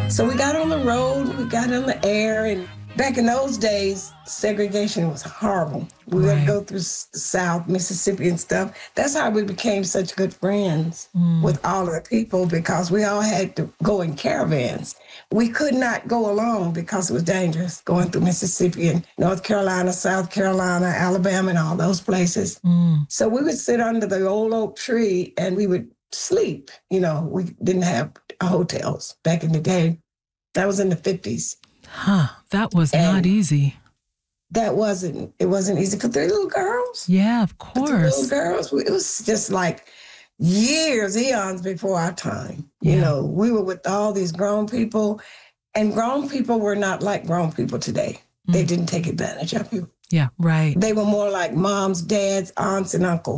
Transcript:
So we got on the road, we got on the air, and back in those days, segregation was horrible. We would go through South Mississippi and stuff. That's how we became such good friends with all of the people, because we all had to go in caravans. We could not go alone because it was dangerous going through Mississippi and North Carolina, South Carolina, Alabama, and all those places. So we would sit under the old oak tree and we would sleep. You know, we didn't have hotels back in the day. That was in the 50s. Huh. That was not easy. It wasn't easy because they're little girls. Yeah, of course. Little girls. It was just like eons before our time. Yeah. You know, we were with all these grown people, and grown people were not like grown people today. They didn't take advantage of you. Yeah, right. They were more like moms, dads, aunts, and uncles.